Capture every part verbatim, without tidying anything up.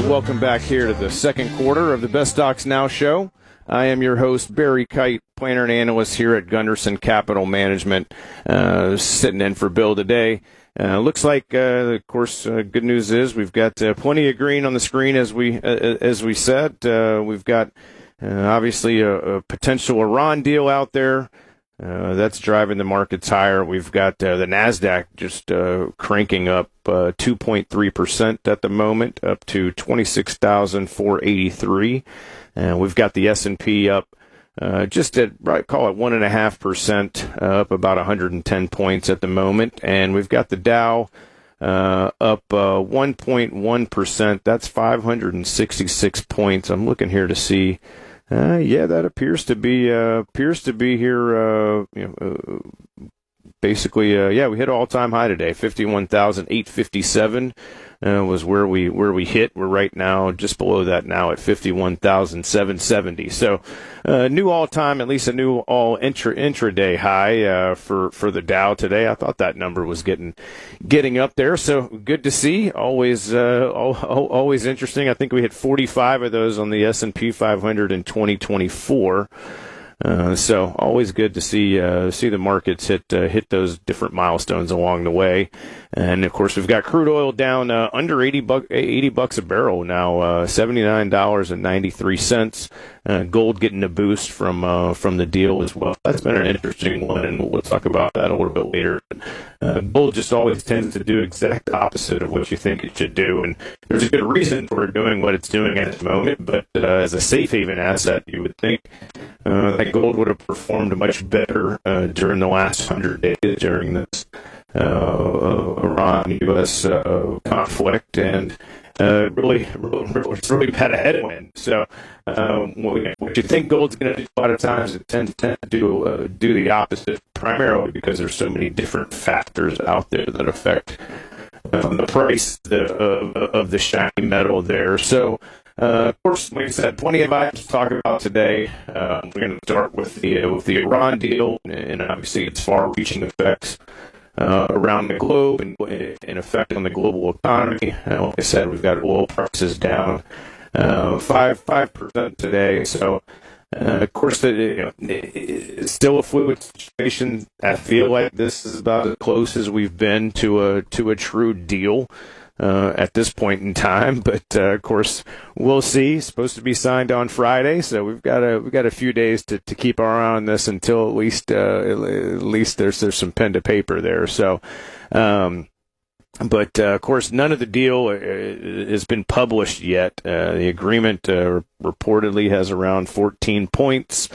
Welcome back here to the second quarter of the Best Stocks Now show. I am your host, Barry Kite, planner and analyst here at Gunderson Capital Management, uh, sitting in for Bill today. Uh, looks like, uh, of course, uh, good news is we've got uh, plenty of green on the screen, as we uh, as we said. Uh, we've got uh, obviously a, a potential Iran deal out there. Uh, that's driving the markets higher. We've got uh, the NASDAQ just uh, cranking up uh, two point three percent at the moment, up to twenty-six thousand four hundred eighty-three. And we've got the S and P up uh, just at, right, call it one point five percent, uh, up about one hundred ten points at the moment. And we've got the Dow uh, up uh, one point one percent. That's five hundred sixty-six points. I'm looking here to see. Uh, yeah, that appears to be uh, appears to be here. Uh, you know, uh, basically, uh, yeah, we hit all-time high today. fifty-one thousand eight hundred fifty-seven uh, was where we where we hit. We're right now just below that now at fifty-one thousand seven hundred seventy. So, uh, new all-time, at least a new all intra intraday high uh, for for the Dow today. I thought that number was getting getting up there. So good to see. Always uh, always interesting. I think we hit forty-five of those on the S and P five hundred in twenty twenty-four. Uh, so always good to see uh, see the markets hit uh, hit those different milestones along the way, and of course we've got crude oil down uh, under eighty bucks eighty bucks a barrel now, uh, seventy-nine dollars and ninety-three cents. Uh, gold getting a boost from uh, from the deal as well. That's been an interesting one, and we'll talk about that a little bit later. Uh, gold just always tends to do exact opposite of what you think it should do, and there's a good reason for it doing what it's doing at the moment. But uh, as a safe haven asset, you would think uh, that gold would have performed much better uh, during the last hundred days during this uh, Iran U S uh, conflict, and uh, really, really, it's really had a headwind. So, um, what you think gold's going to do a lot of times, it tends to do uh, do the opposite, primarily because there's so many different factors out there that affect um, the price the, uh, of the shiny metal there. So. Uh, of course, like I said, plenty of items to talk about today. Uh, we're going to start with the uh, with the Iran deal, and obviously its far-reaching effects uh, around the globe and in effect on the global economy. Uh, like I said, we've got oil prices down uh, five five percent today. So, uh, of course, the, you know, it's still a fluid situation. I feel like this is about as close as we've been to a to a true deal. Uh, at this point in time, but uh, of course we'll see. It's supposed to be signed on Friday, so we've got a we've got a few days to, to keep our eye on this until at least uh, at least there's there's some pen to paper there. So, um, but uh, of course none of the deal uh, has been published yet. Uh, the agreement uh, reportedly has around fourteen points.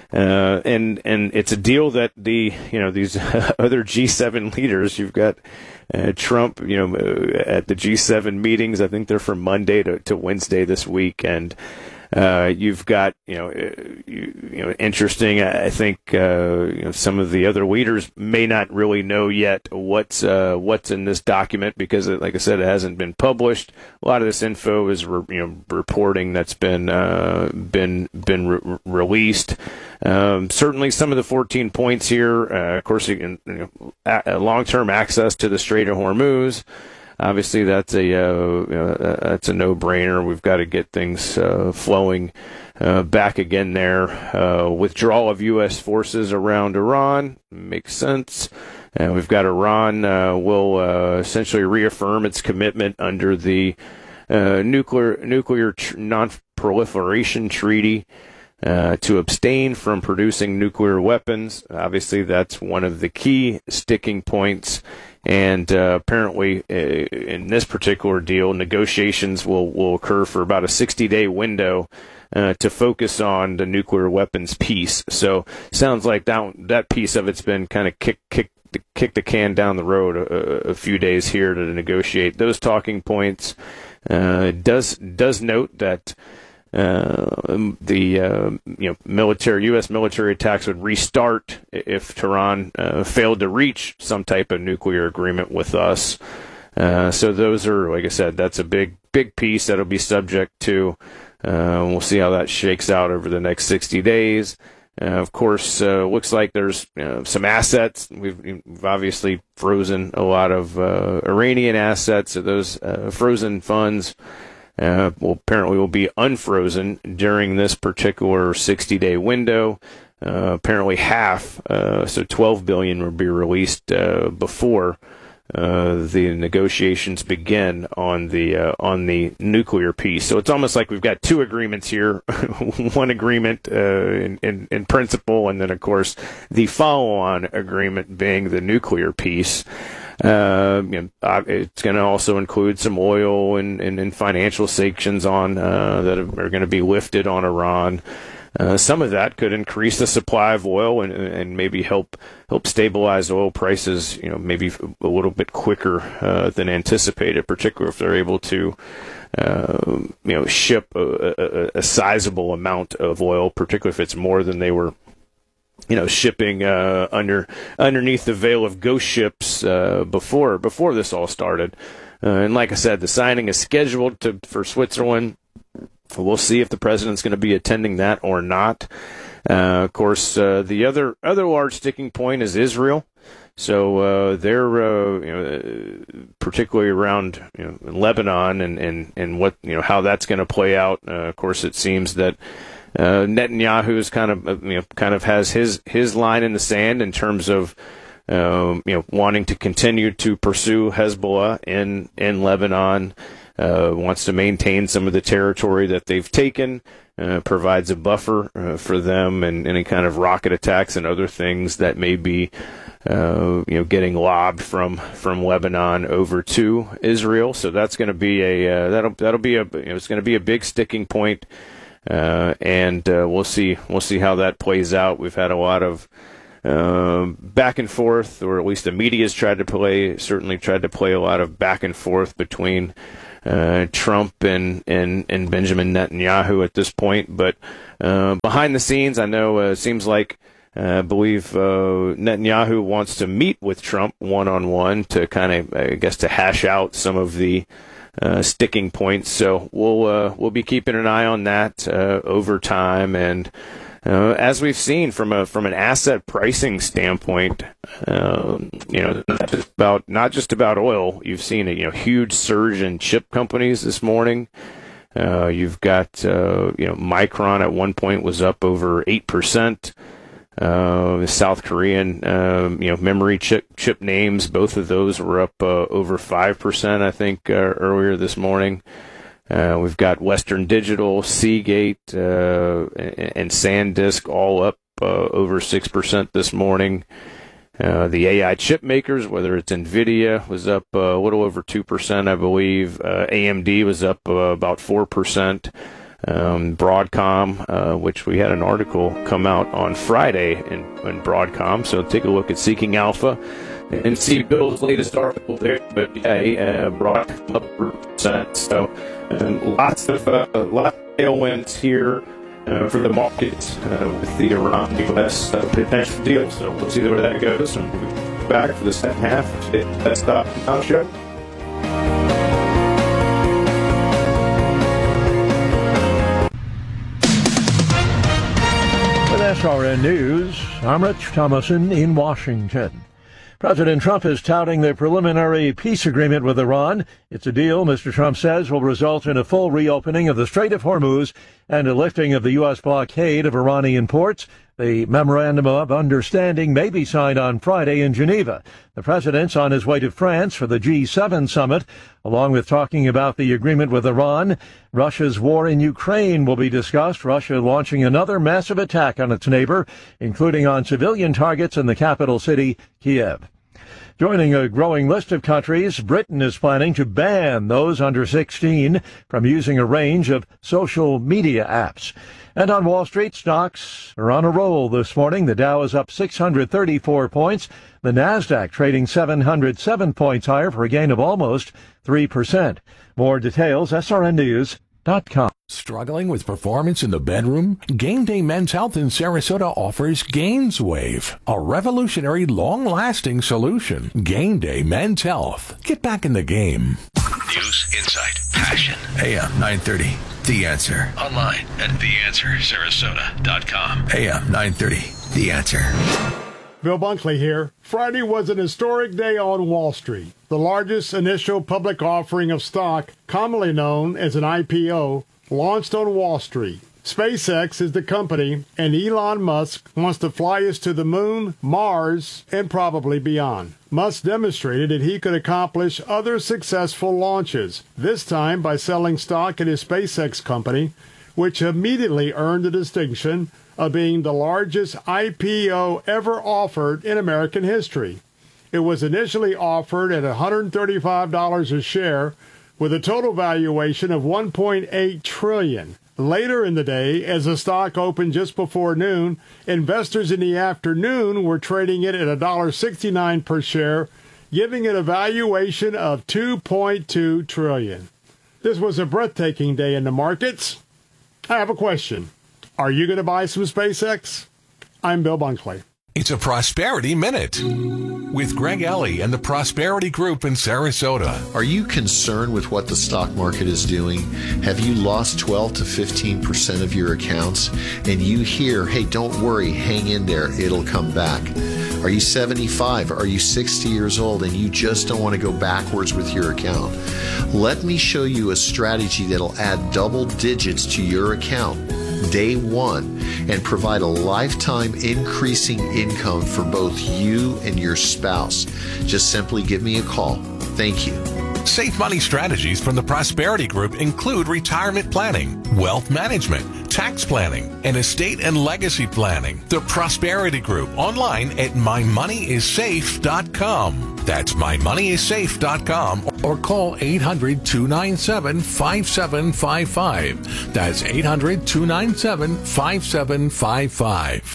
Uh, and, and it's a deal that the, you know, these other G seven leaders, you've got, uh, Trump, you know, at the G seven meetings, I think they're from Monday to, to Wednesday this week. And, uh, you've got, you know, you, you know, interesting, I think, uh, you know, some of the other leaders may not really know yet what's, uh, what's in this document because, like I said, it hasn't been published. A lot of this info is, re, you know, reporting that's been, uh, been, been re- released. Um, certainly some of the fourteen points here, uh, of course, you can, you know, a, long-term access to the Strait of Hormuz. Obviously, that's a uh, you know, uh, that's a no-brainer. We've got to get things uh, flowing uh, back again there. Uh, withdrawal of U S forces around Iran makes sense. And we've got Iran uh, will uh, essentially reaffirm its commitment under the uh, nuclear nuclear tr- non-proliferation treaty. Uh, to abstain from producing nuclear weapons. Obviously, that's one of the key sticking points. And uh, apparently, uh, in this particular deal, negotiations will, will occur for about a sixty-day window uh, to focus on the nuclear weapons piece. So, sounds like that that piece of it's been kind of kick kick kick the can down the road a, a few days here to negotiate those talking points. Uh, does does note that. Uh, the uh, you know military U S military attacks would restart if Tehran uh, failed to reach some type of nuclear agreement with us. Uh, so those are, like I said, that's a big big piece that'll be subject to. Uh, we'll see how that shakes out over the next sixty days. Uh, of course, uh, looks like there's you know, some assets. We've, we've obviously frozen a lot of uh, Iranian assets. So those uh, frozen funds. uh, will apparently will be unfrozen during this particular sixty-day window. Uh, apparently half, uh, so twelve billion will be released uh, before uh, the negotiations begin on the uh, on the nuclear piece. So it's almost like we've got two agreements here: one agreement uh, in, in in principle, and then of course the follow-on agreement being the nuclear piece. Uh, you know, uh, it's going to also include some oil and, and, and financial sanctions on uh, that are going to be lifted on Iran. Uh, some of that could increase the supply of oil and, and maybe help help stabilize oil prices, you know, maybe a little bit quicker uh, than anticipated, particularly if they're able to, uh, you know, ship a, a, a sizable amount of oil, particularly if it's more than they were, you know, shipping uh, under underneath the veil of ghost ships uh, before before this all started. Uh, and like I said, the signing is scheduled to for Switzerland. We'll see if the president's going to be attending that or not. Uh, of course, uh, the other other large sticking point is Israel. So uh, they're uh, you know, particularly around you know, Lebanon and, and, and what you know how that's going to play out. Uh, of course, it seems that uh, Netanyahu is kind of you know kind of has his his line in the sand in terms of um, you know wanting to continue to pursue Hezbollah in in Lebanon. Uh, wants to maintain some of the territory that they've taken, uh, provides a buffer uh, for them and any kind of rocket attacks and other things that may be, uh, you know, getting lobbed from, from Lebanon over to Israel. So that's going to be a uh, that'll that'll be a you know, it's going to be a big sticking point, uh, and uh, we'll see we'll see how that plays out. We've had a lot of Uh, back and forth, or at least the media's tried to play, certainly tried to play a lot of back and forth between uh, Trump and, and, and Benjamin Netanyahu at this point. But uh, behind the scenes, I know uh, it seems like, uh, I believe uh, Netanyahu wants to meet with Trump one-on-one to kind of, I guess, to hash out some of the uh, sticking points. So we'll, uh, we'll be keeping an eye on that uh, over time. And Uh, as we've seen from a from an asset pricing standpoint, uh, you know, not just about not just about oil. You've seen a you know huge surge in chip companies this morning. Uh, you've got uh, you know Micron at one point was up over eight percent. Uh, the South Korean um, you know memory chip chip names, both of those were up uh, over five percent. I think uh, earlier this morning. Uh, we've got Western Digital, Seagate, uh, and, and SanDisk all up uh, over six percent this morning. Uh, the A I chip makers, whether it's NVIDIA, was up uh, a little over two percent, I believe. Uh, A M D was up uh, about four percent. Um, Broadcom, uh, which we had an article come out on Friday in, in Broadcom, so take a look at Seeking Alpha and see Bill's latest article there. But yeah, uh, Broadcom up four percent. So um, lots of uh, lots of tailwinds here uh, for the markets uh, with the Iran U S uh, potential deal. So we'll see where that goes. And we'll be back for the second half of the Best Stocks Now show. With S R N News, I'm Rich Thomason in Washington. President Trump is touting the preliminary peace agreement with Iran. It's a deal, Mister Trump says, will result in a full reopening of the Strait of Hormuz and a lifting of the U S blockade of Iranian ports. The memorandum of understanding may be signed on Friday in Geneva. The president's on his way to France for the G seven summit. Along with talking about the agreement with Iran, Russia's war in Ukraine will be discussed. Russia launching another massive attack on its neighbor, including on civilian targets in the capital city, Kiev. Joining a growing list of countries, Britain is planning to ban those under sixteen from using a range of social media apps. And on Wall Street, stocks are on a roll this morning. The Dow is up six hundred thirty-four points. The Nasdaq trading seven hundred seven points higher for a gain of almost three percent. More details, S R N News dot com. Struggling with performance in the bedroom? Game Day Men's Health in Sarasota offers GainsWave, a revolutionary, long-lasting solution. Game Day Men's Health. Get back in the game. News, insight, passion. A M nine thirty. The Answer. Online at the answer sarasota dot com. A M nine thirty. The Answer. Bill Bunkley here. Friday was an historic day on Wall Street. The largest initial public offering of stock, commonly known as an I P O, launched on Wall Street. SpaceX is the company, and Elon Musk wants to fly us to the moon, Mars, and probably beyond. Musk demonstrated that he could accomplish other successful launches, this time by selling stock in his SpaceX company, which immediately earned the distinction of being the largest I P O ever offered in American history. It was initially offered at one hundred thirty-five dollars a share, with a total valuation of one point eight trillion dollars. Later in the day, as the stock opened just before noon, investors in the afternoon were trading it at one dollar and sixty-nine cents per share, giving it a valuation of two point two trillion dollars. This was a breathtaking day in the markets. I have a question. Are you going to buy some SpaceX? I'm Bill Bunkley. It's a Prosperity Minute with Greg Ellie and the Prosperity Group in Sarasota. Are you concerned with what the stock market is doing? Have you lost twelve to fifteen percent of your accounts? And you hear, hey, don't worry, hang in there, it'll come back. Are you seventy-five? Are you sixty years old and you just don't want to go backwards with your account? Let me show you a strategy that'll add double digits to your account day one and provide a lifetime increasing income for both you and your spouse. Just simply give me a call. Thank you. Safe money strategies from the Prosperity Group include retirement planning, wealth management, tax planning, and estate and legacy planning. The Prosperity Group online at my money is safe dot com. That's my money is safe dot com or call eight hundred, two nine seven, five seven five five. That's eight hundred, two nine seven, five seven five five.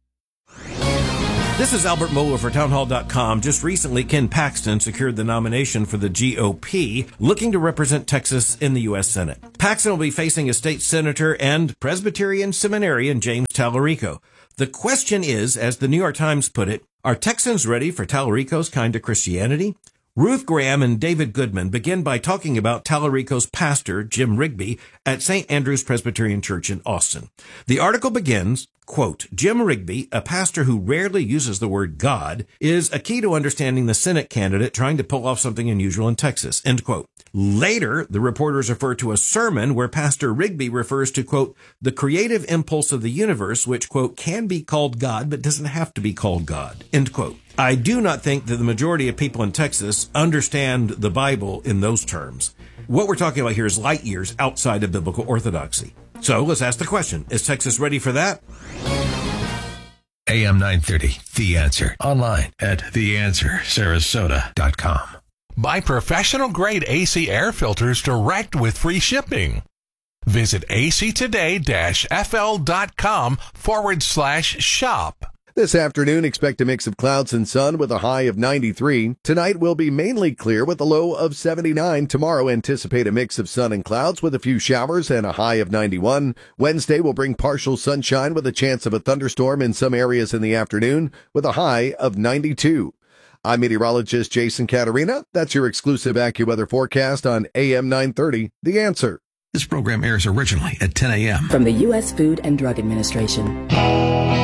This is Albert Mohler for townhall dot com. Just recently, Ken Paxton secured the nomination for the G O P, looking to represent Texas in the U S Senate. Paxton will be facing a state senator and Presbyterian seminarian James Tallarico. The question is, as the New York Times put it, are Texans ready for Tallarico's kind of Christianity? Ruth Graham and David Goodman begin by talking about Tallarico's pastor, Jim Rigby, at Saint Andrew's Presbyterian Church in Austin. The article begins, quote, Jim Rigby, a pastor who rarely uses the word God, is a key to understanding the Senate candidate trying to pull off something unusual in Texas, end quote. Later, the reporters refer to a sermon where Pastor Rigby refers to, quote, the creative impulse of the universe, which, quote, can be called God, but doesn't have to be called God, end quote. I do not think that the majority of people in Texas understand the Bible in those terms. What we're talking about here is light years outside of biblical orthodoxy. So let's ask the question, is Texas ready for that? A M nine thirty, The Answer. Online at the answer sarasota dot com. Buy professional-grade A C air filters direct with free shipping. Visit actoday-fl.com forward slash shop. This afternoon, expect a mix of clouds and sun with a high of ninety-three. Tonight will be mainly clear with a low of seventy-nine. Tomorrow, anticipate a mix of sun and clouds with a few showers and a high of ninety-one. Wednesday will bring partial sunshine with a chance of a thunderstorm in some areas in the afternoon with a high of ninety-two. I'm meteorologist Jason Caterina. That's your exclusive AccuWeather forecast on A M nine thirty, The Answer. This program airs originally at ten a.m. from the U S Food and Drug Administration.